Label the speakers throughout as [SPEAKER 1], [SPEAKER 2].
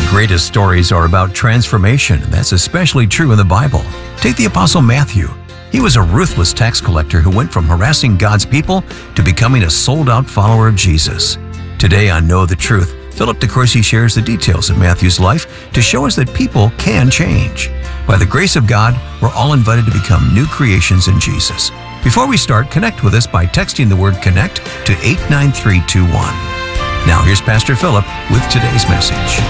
[SPEAKER 1] greatest stories are about transformation, and that's especially true in the Bible. Take the Apostle Matthew. He was a ruthless tax collector who went from harassing God's people to becoming a sold-out follower of Jesus. Today on Know the Truth, Philip DeCourcy shares the details of Matthew's life to show us that people can change. By the grace of God, we're all invited to become new creations in Jesus. Before we start, connect with us by texting the word CONNECT to 89321. Now here's Pastor Philip with today's message.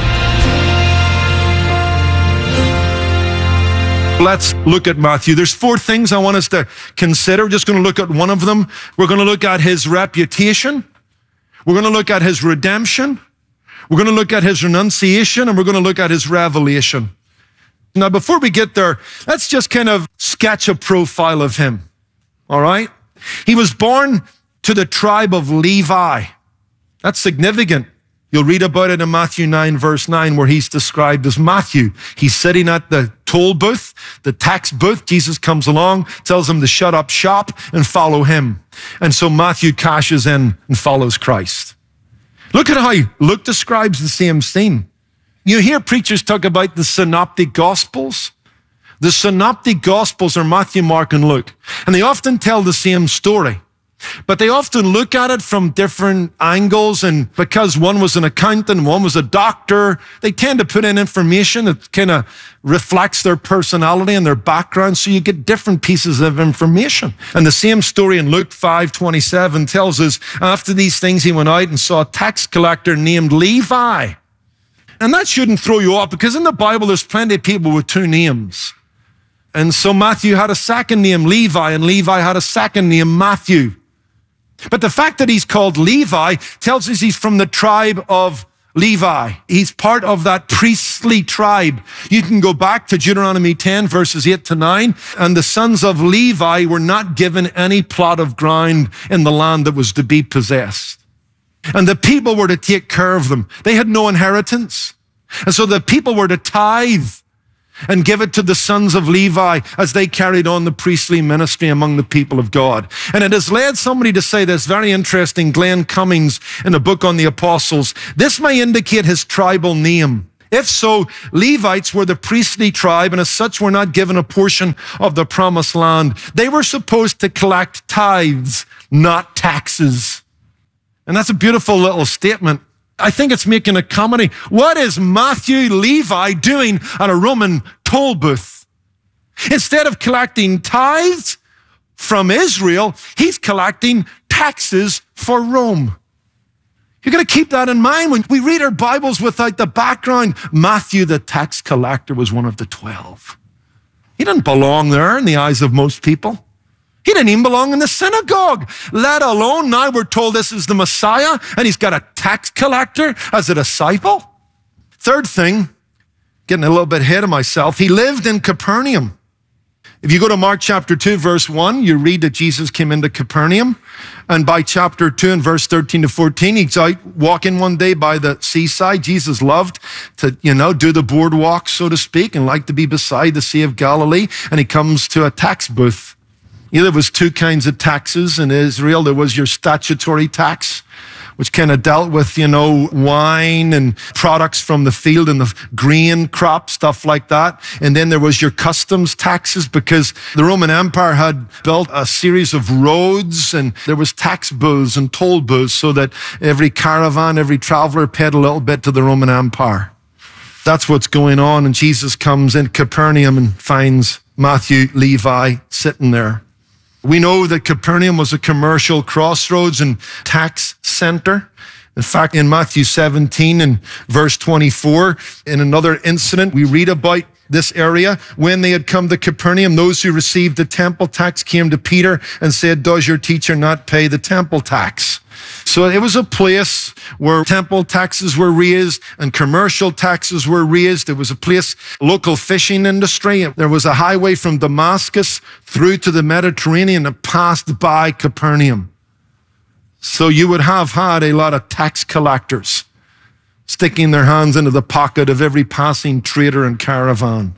[SPEAKER 2] Let's look at Matthew. There's four things I want us to consider. We're just going to look at one of them. We're going to look at his reputation. We're going to look at his redemption. We're going to look at his renunciation, and we're going to look at his revelation. Now, before we get there, let's just kind of sketch a profile of him. All right? He was born to the tribe of Levi. That's significant. You'll read about it in Matthew 9, verse 9, where he's described as Matthew. He's sitting at the toll booth, the tax booth. Jesus comes along, tells him to shut up shop and follow him. And so Matthew cashes in and follows Christ. Look at how Luke describes the same scene. You hear preachers talk about the synoptic gospels. The synoptic gospels are Matthew, Mark, and Luke. And they often tell the same story. But they often look at it from different angles, and because one was an accountant, one was a doctor, they tend to put in information that kind of reflects their personality and their background, so you get different pieces of information. And the same story in Luke 5:27 tells us, after these things he went out and saw a tax collector named Levi. And that shouldn't throw you off, because in the Bible there's plenty of people with two names. And so Matthew had a second name, Levi, and Levi had a second name, Matthew. But the fact that he's called Levi tells us he's from the tribe of Levi. He's part of that priestly tribe. You can go back to Deuteronomy 10, verses 8 to 9, and the sons of Levi were not given any plot of ground in the land that was to be possessed. And the people were to take care of them. They had no inheritance. And so the people were to tithe and give it to the sons of Levi as they carried on the priestly ministry among the people of God. And it has led somebody to say this, very interesting, Glenn Cummings in a book on the apostles. This may indicate his tribal name. If so, Levites were the priestly tribe, and as such were not given a portion of the promised land. They were supposed to collect tithes, not taxes. And that's a beautiful little statement. I think it's making a comedy. What is Matthew Levi doing at a Roman toll booth? Instead of collecting tithes from Israel, he's collecting taxes for Rome. You've got to keep that in mind when we read our Bibles without the background. Matthew, the tax collector, was one of the 12. He didn't belong there in the eyes of most people. He didn't even belong in the synagogue, let alone now we're told this is the Messiah and he's got a tax collector as a disciple. Third thing, getting a little bit ahead of myself, he lived in Capernaum. If you go to Mark chapter 2, verse 1, you read that Jesus came into Capernaum. And by chapter 2 and verse 13 to 14, he's out walking one day by the seaside. Jesus loved to, do the boardwalk, so to speak, and liked to be beside the Sea of Galilee. And he comes to a tax booth. There was two kinds of taxes in Israel. There was your statutory tax, which kind of dealt with, wine and products from the field and the grain crop, stuff like that. And then there was your customs taxes, because the Roman Empire had built a series of roads, and there was tax booths and toll booths so that every caravan, every traveler paid a little bit to the Roman Empire. That's what's going on. And Jesus comes in Capernaum and finds Matthew Levi sitting there. We know that Capernaum was a commercial crossroads and tax center. In fact, in Matthew 17 and verse 24, in another incident, we read about this area. When they had come to Capernaum, those who received the temple tax came to Peter and said, "Does your teacher not pay the temple tax?" So it was a place where temple taxes were raised and commercial taxes were raised. It was a place, local fishing industry. There was a highway from Damascus through to the Mediterranean that passed by Capernaum. So you would have had a lot of tax collectors sticking their hands into the pocket of every passing trader and caravan.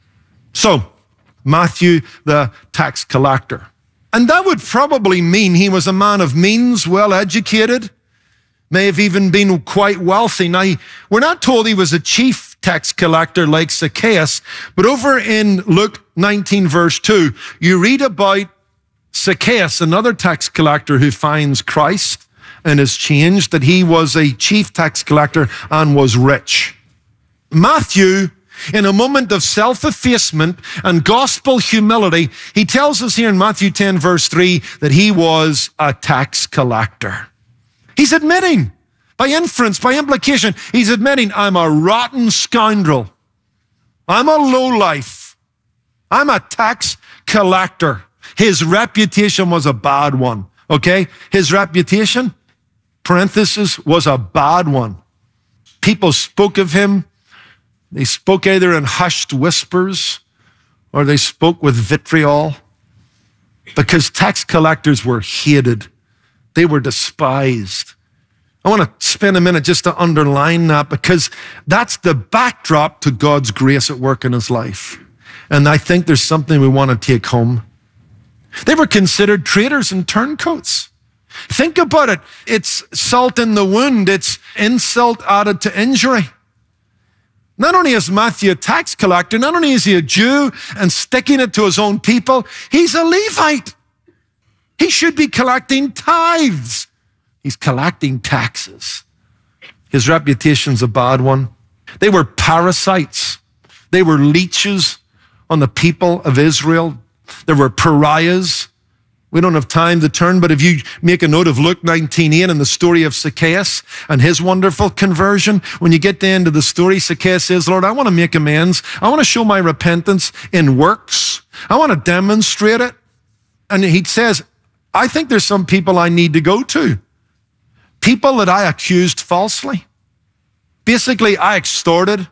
[SPEAKER 2] So Matthew, the tax collector. And that would probably mean he was a man of means, well educated, may have even been quite wealthy. Now, we're not told he was a chief tax collector like Zacchaeus. But over in Luke 19, verse 2, you read about Zacchaeus, another tax collector who finds Christ and is changed, that he was a chief tax collector and was rich. Matthew, in a moment of self-effacement and gospel humility, he tells us here in Matthew 10, verse 3, that he was a tax collector. He's admitting, by inference, by implication, he's admitting, I'm a rotten scoundrel. I'm a lowlife. I'm a tax collector. His reputation was a bad one, okay? His reputation, parenthesis, was a bad one. People spoke of him. They spoke either in hushed whispers or they spoke with vitriol, because tax collectors were hated. They were despised. I want to spend a minute just to underline that, because that's the backdrop to God's grace at work in his life. And I think there's something we want to take home. They were considered traitors and turncoats. Think about it. It's salt in the wound. It's insult added to injury. Not only is Matthew a tax collector, not only is he a Jew and sticking it to his own people, he's a Levite. He should be collecting tithes. He's collecting taxes. His reputation's a bad one. They were parasites. They were leeches on the people of Israel. There were pariahs. We don't have time to turn, but if you make a note of Luke 19:8 and the story of Zacchaeus and his wonderful conversion, when you get to the end of the story, Zacchaeus says, Lord, I want to make amends. I want to show my repentance in works. I want to demonstrate it. And he says, I think there's some people I need to go to. People that I accused falsely. Basically, I extorted.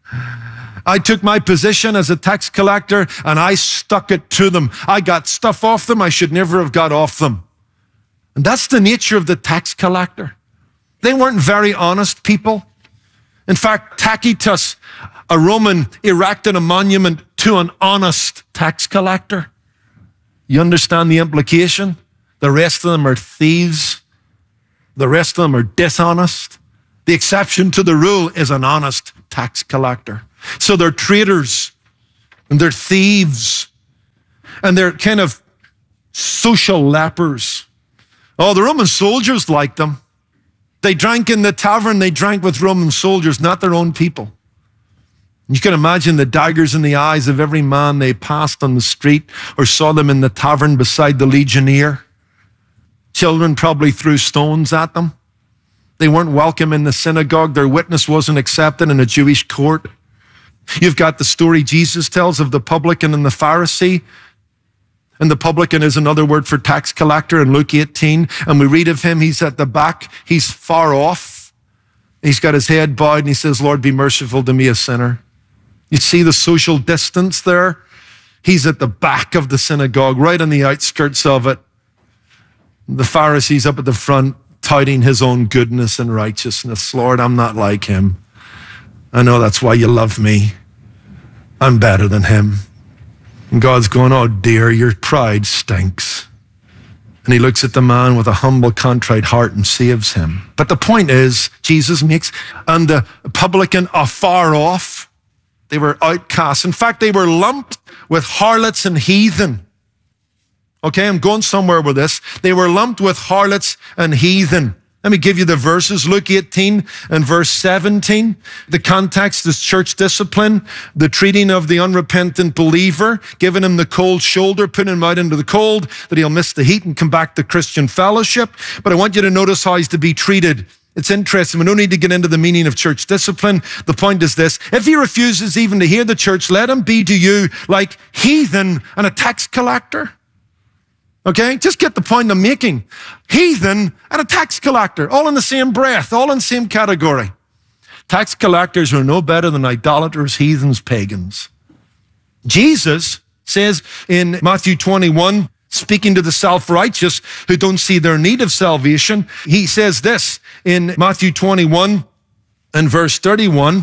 [SPEAKER 2] I took my position as a tax collector and I stuck it to them. I got stuff off them I should never have got off them. And that's the nature of the tax collector. They weren't very honest people. In fact, Tacitus, a Roman, erected a monument to an honest tax collector. You understand the implication? The rest of them are thieves. The rest of them are dishonest. The exception to the rule is an honest tax collector. So they're traitors and they're thieves and they're kind of social lepers. Oh, the Roman soldiers liked them. They drank in the tavern. They drank with Roman soldiers, not their own people. You can imagine the daggers in the eyes of every man they passed on the street or saw them in the tavern beside the legionnaire. Children probably threw stones at them. They weren't welcome in the synagogue. Their witness wasn't accepted in a Jewish court. You've got the story Jesus tells of the publican and the Pharisee. And the publican is another word for tax collector in Luke 18. And we read of him, he's at the back, he's far off. He's got his head bowed and he says, Lord, be merciful to me, a sinner. You see the social distance there? He's at the back of the synagogue, right on the outskirts of it. The Pharisee's up at the front, touting his own goodness and righteousness. Lord, I'm not like him. I know that's why you love me. I'm better than him. And God's going, oh dear, your pride stinks. And he looks at the man with a humble, contrite heart and saves him. But the point is, Jesus makes, and the publican afar off, they were outcasts. In fact, they were lumped with harlots and heathen. Okay, I'm going somewhere with this. They were lumped with harlots and heathen. Let me give you the verses. Luke 18 and verse 17. The context is church discipline, the treating of the unrepentant believer, giving him the cold shoulder, putting him out into the cold, that he'll miss the heat and come back to Christian fellowship. But I want you to notice how he's to be treated. It's interesting. We don't need to get into the meaning of church discipline. The point is this. If he refuses even to hear the church, let him be to you like heathen and a tax collector. Okay, just get the point I'm making. Heathen and a tax collector, all in the same breath, all in the same category. Tax collectors are no better than idolaters, heathens, pagans. Jesus says in Matthew 21, speaking to the self-righteous who don't see their need of salvation, he says this in Matthew 21 and verse 31,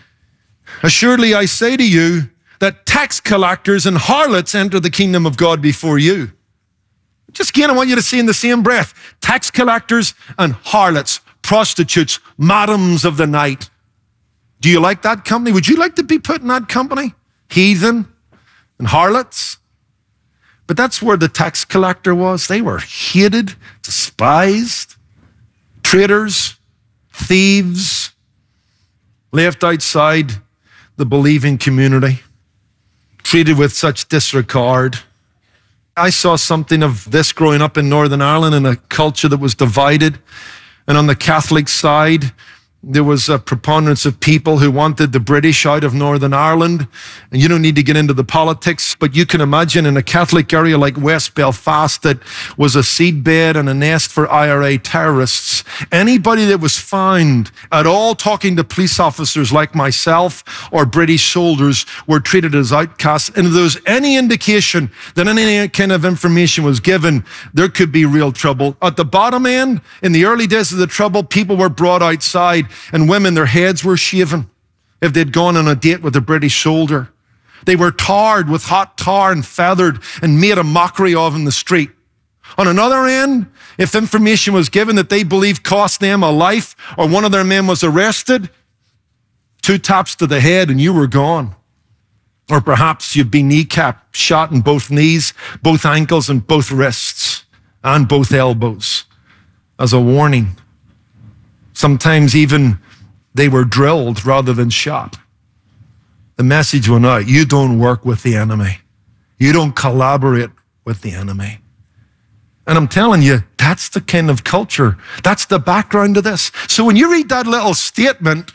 [SPEAKER 2] assuredly I say to you that tax collectors and harlots enter the kingdom of God before you. Just again, I want you to see in the same breath, tax collectors and harlots, prostitutes, madams of the night. Do you like that company? Would you like to be put in that company? Heathen and harlots. But that's where the tax collector was. They were hated, despised, traitors, thieves, left outside the believing community, treated with such disregard. I saw something of this growing up in Northern Ireland in a culture that was divided. And on the Catholic side, there was a preponderance of people who wanted the British out of Northern Ireland. And you don't need to get into the politics, but you can imagine in a Catholic area like West Belfast that was a seedbed and a nest for IRA terrorists. Anybody that was found at all talking to police officers like myself or British soldiers were treated as outcasts. And if there was any indication that any kind of information was given, there could be real trouble. At the bottom end, in the early days of the trouble, people were brought outside. And women, their heads were shaven if they'd gone on a date with a British soldier. They were tarred with hot tar and feathered and made a mockery of in the street. On another end, if information was given that they believed cost them a life or one of their men was arrested, 2 taps to the head and you were gone. Or perhaps you'd be kneecapped, shot in both knees, both ankles and both wrists and both elbows as a warning. Sometimes even they were drilled rather than shot. The message went out, you don't work with the enemy. You don't collaborate with the enemy. And I'm telling you, that's the kind of culture. That's the background to this. So when you read that little statement,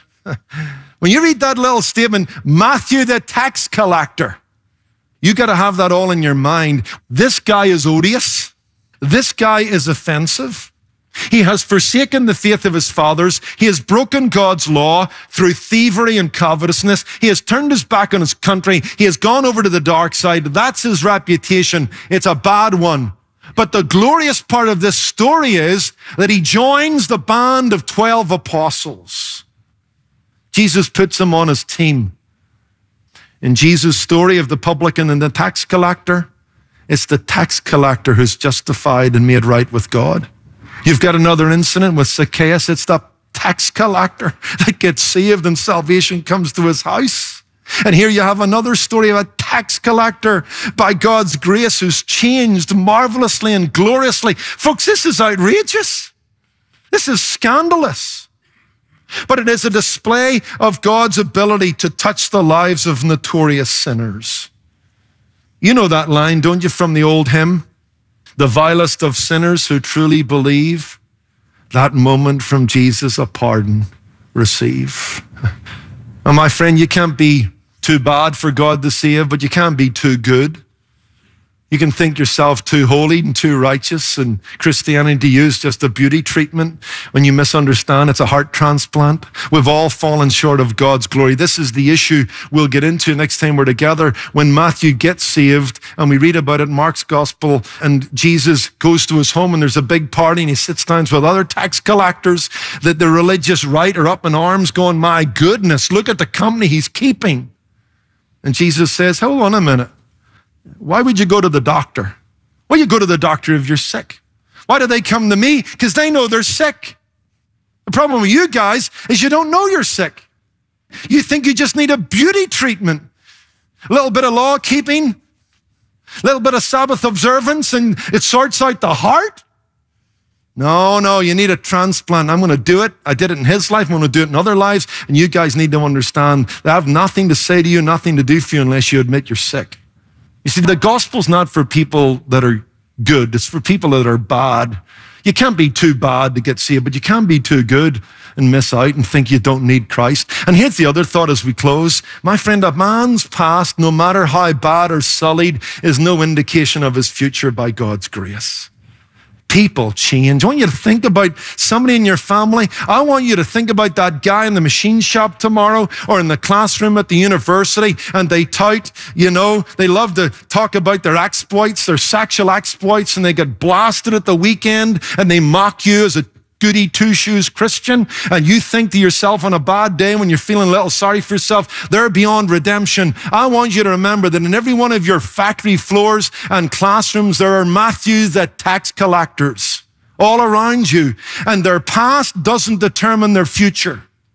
[SPEAKER 2] Matthew the tax collector, you got to have that all in your mind. This guy is odious. This guy is offensive. He has forsaken the faith of his fathers. He has broken God's law through thievery and covetousness. He has turned his back on his country. He has gone over to the dark side. That's his reputation. It's a bad one. But the glorious part of this story is that he joins the band of 12 apostles. Jesus puts him on his team. In Jesus' story of the publican and the tax collector, it's the tax collector who's justified and made right with God. You've got another incident with Zacchaeus. It's the tax collector that gets saved and salvation comes to his house. And here you have another story of a tax collector by God's grace who's changed marvelously and gloriously. Folks, this is outrageous. This is scandalous. But it is a display of God's ability to touch the lives of notorious sinners. You know that line, don't you, from the old hymn? The vilest of sinners who truly believe, that moment from Jesus a pardon receive. And my friend, you can't be too bad for God to save, but you can't be too good. You can think yourself too holy and too righteous, and Christianity to you is just a beauty treatment. When you misunderstand, it's a heart transplant. We've all fallen short of God's glory. This is the issue we'll get into next time we're together. When Matthew gets saved, and we read about it in Mark's gospel, and Jesus goes to his home, and there's a big party, and he sits down with other tax collectors, that the religious right are up in arms going, my goodness, look at the company he's keeping. And Jesus says, hold on a minute. Why would you go to the doctor? Well, you go to the doctor if you're sick. Why do they come to me? Because they know they're sick. The problem with you guys is you don't know you're sick. You think you just need a beauty treatment. A little bit of law keeping, a little bit of Sabbath observance, and it sorts out the heart. No, you need a transplant. I'm going to do it. I did it in his life. I'm going to do it in other lives. And you guys need to understand they have nothing to say to you, nothing to do for you unless you admit you're sick. You see, the gospel's not for people that are good. It's for people that are bad. You can't be too bad to get saved, but you can't be too good and miss out and think you don't need Christ. And here's the other thought as we close. My friend, a man's past, no matter how bad or sullied, is no indication of his future by God's grace. People change. I want you to think about somebody in your family. I want you to think about that guy in the machine shop tomorrow or in the classroom at the university, and they tout, they love to talk about their exploits, their sexual exploits, and they get blasted at the weekend, and they mock you as a goody two-shoes Christian, and you think to yourself on a bad day when you're feeling a little sorry for yourself, they're beyond redemption. I want you to remember that in every one of your factory floors and classrooms, there are Matthews, the tax collectors, all around you, and their past doesn't determine their future.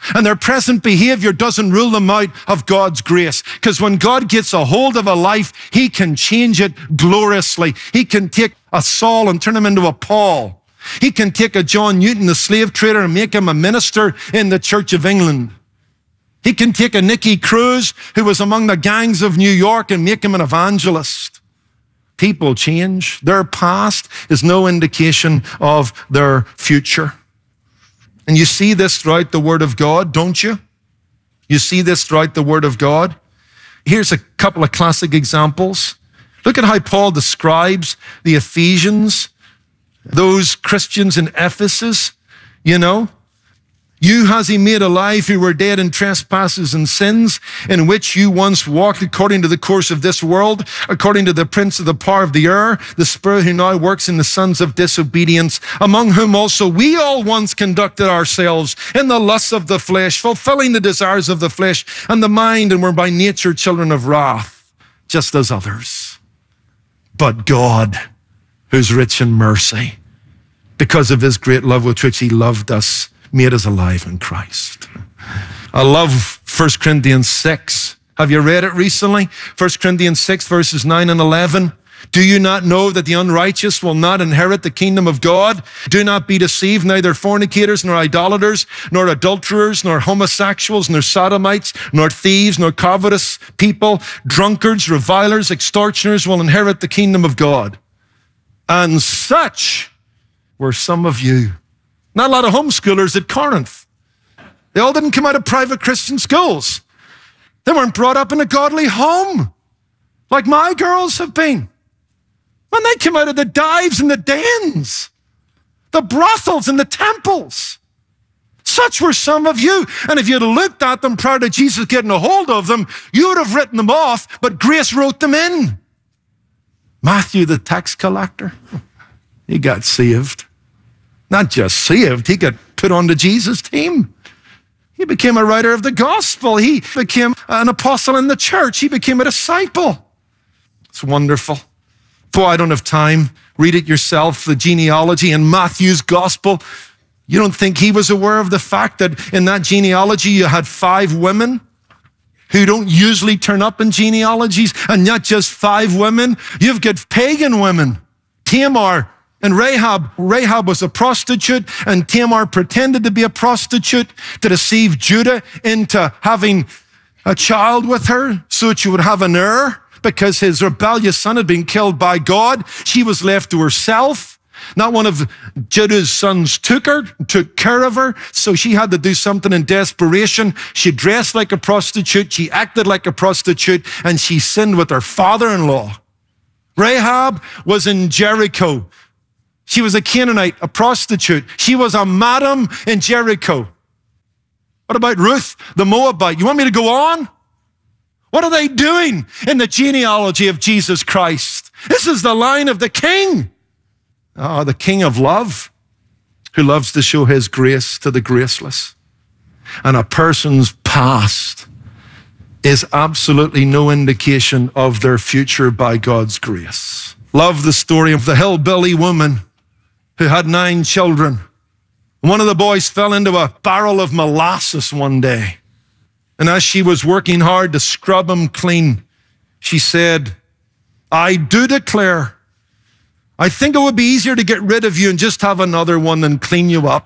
[SPEAKER 2] And their present behavior doesn't rule them out of God's grace. Because when God gets a hold of a life, he can change it gloriously. He can take a Saul and turn him into a Paul. He can take a John Newton, the slave trader, and make him a minister in the Church of England. He can take a Nicky Cruz, who was among the gangs of New York, and make him an evangelist. People change. Their past is no indication of their future. And you see this throughout the Word of God, don't you? You see this throughout the Word of God. Here's a couple of classic examples. Look at how Paul describes the Ephesians, those Christians in Ephesus, you know. You has he made alive who were dead in trespasses and sins, in which you once walked according to the course of this world, according to the prince of the power of the air, the spirit who now works in the sons of disobedience, among whom also we all once conducted ourselves in the lusts of the flesh, fulfilling the desires of the flesh and the mind, and were by nature children of wrath, just as others. But God, who's rich in mercy, because of his great love with which he loved us, made us alive in Christ. I love 1 Corinthians 6. Have you read it recently? 1 Corinthians 6, verses 9 and 11. Do you not know that the unrighteous will not inherit the kingdom of God? Do not be deceived, neither fornicators, nor idolaters, nor adulterers, nor homosexuals, nor sodomites, nor thieves, nor covetous people, drunkards, revilers, extortioners will inherit the kingdom of God. And such were some of you. Not a lot of homeschoolers at Corinth. They all didn't come out of private Christian schools. They weren't brought up in a godly home like my girls have been. When they came out of the dives and the dens, the brothels and the temples. Such were some of you. And if you'd looked at them prior to Jesus getting a hold of them, you would have written them off, but grace wrote them in. Matthew, the tax collector, he got saved. Not just saved, he got put onto Jesus' team. He became a writer of the gospel. He became an apostle in the church. He became a disciple. It's wonderful. Boy, I don't have time. Read it yourself, the genealogy in Matthew's gospel. You don't think he was aware of the fact that in that genealogy you had 5 women who don't usually turn up in genealogies, and not just 5 women. You've got pagan women. Tamar and Rahab. Rahab was a prostitute, and Tamar pretended to be a prostitute to deceive Judah into having a child with her so that she would have an heir, because his rebellious son had been killed by God. She was left to herself. Not one of Judah's sons took her, took care of her, so she had to do something in desperation. She dressed like a prostitute, she acted like a prostitute, and she sinned with her father-in-law. Rahab was in Jericho. She was a Canaanite, a prostitute. She was a madam in Jericho. What about Ruth, the Moabite? You want me to go on? What are they doing in the genealogy of Jesus Christ? This is the line of the King. Oh, the King of love, who loves to show his grace to the graceless. And a person's past is absolutely no indication of their future by God's grace. Love the story of the hillbilly woman who had 9 children. One of the boys fell into a barrel of molasses one day. And as she was working hard to scrub him clean, she said, I do declare, I think it would be easier to get rid of you and just have another one than clean you up.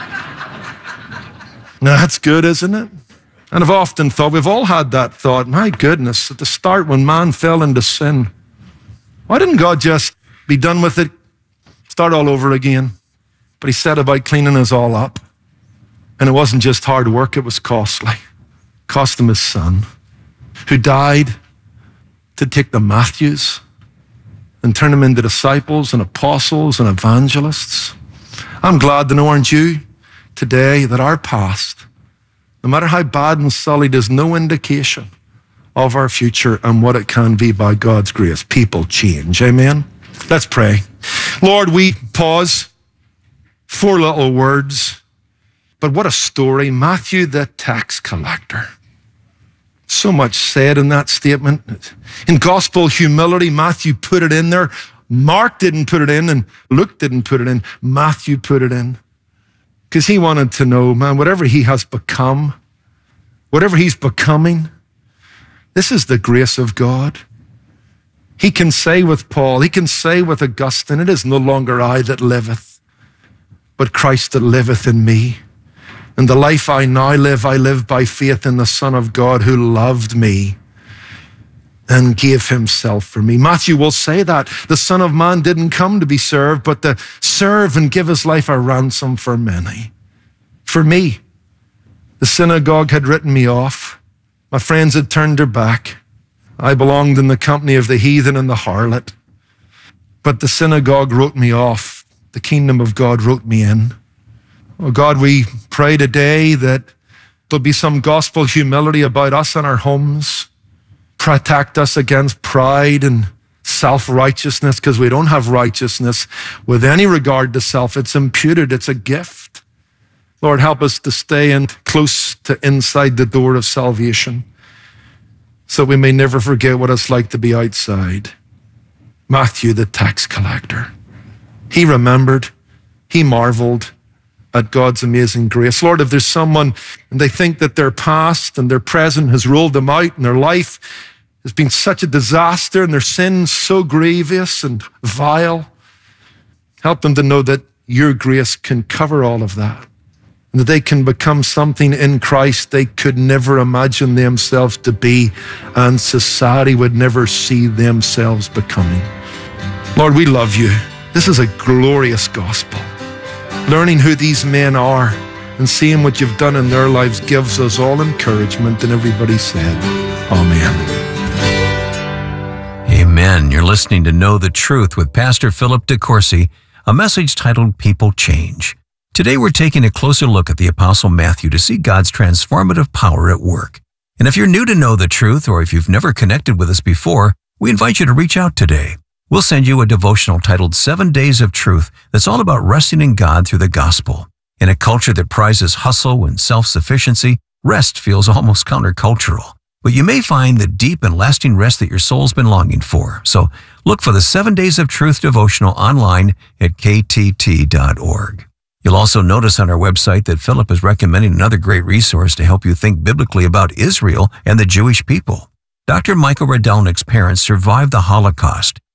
[SPEAKER 2] Now, that's good, isn't it? And I've often thought, we've all had that thought, my goodness, at the start when man fell into sin, why didn't God just be done with it, start all over again? But he set about cleaning us all up. And it wasn't just hard work, it was costly. Cost him his son, who died to take the Matthews and turn them into disciples and apostles and evangelists. I'm glad to know, aren't you, today, that our past, no matter how bad and sullied, is no indication of our future and what it can be by God's grace. People change. Amen? Let's pray. Lord, we pause. 4 little words, but what a story. Matthew, the tax collector. So much said in that statement. In gospel humility, Matthew put it in there. Mark didn't put it in, and Luke didn't put it in. Matthew put it in. Because he wanted to know, man, whatever he has become, whatever he's becoming, this is the grace of God. He can say with Paul, he can say with Augustine, it is no longer I that liveth, but Christ that liveth in me. And the life I now live, I live by faith in the Son of God who loved me and gave himself for me. Matthew will say that the Son of Man didn't come to be served, but to serve and give his life a ransom for many. For me, the synagogue had written me off. My friends had turned their back. I belonged in the company of the heathen and the harlot. But the synagogue wrote me off. The kingdom of God wrote me in. Oh God, we pray today that there'll be some gospel humility about us and our homes. Protect us against pride and self-righteousness, because we don't have righteousness with any regard to self. It's imputed. It's a gift. Lord, help us to stay in close to inside the door of salvation so we may never forget what it's like to be outside. Matthew, the tax collector, he remembered, he marveled at God's amazing grace. Lord, if there's someone and they think that their past and their present has ruled them out and their life has been such a disaster and their sins so grievous and vile, help them to know that your grace can cover all of that and that they can become something in Christ they could never imagine themselves to be and society would never see themselves becoming. Lord, we love you. This is a glorious gospel. Learning who these men are and seeing what you've done in their lives gives us all encouragement. And everybody said, Amen.
[SPEAKER 1] Amen. You're listening to Know the Truth with Pastor Philip DeCourcy, a message titled People Change. Today we're taking a closer look at the Apostle Matthew to see God's transformative power at work. And if you're new to Know the Truth, or if you've never connected with us before, we invite you to reach out today. We'll send you a devotional titled 7 Days of Truth that's all about resting in God through the gospel. In a culture that prizes hustle and self-sufficiency, rest feels almost countercultural. But you may find the deep and lasting rest that your soul's been longing for. So look for the 7 Days of Truth devotional online at ktt.org. You'll also notice on our website that Philip is recommending another great resource to help you think biblically about Israel and the Jewish people. Dr. Michael Radelnik's parents survived the Holocaust,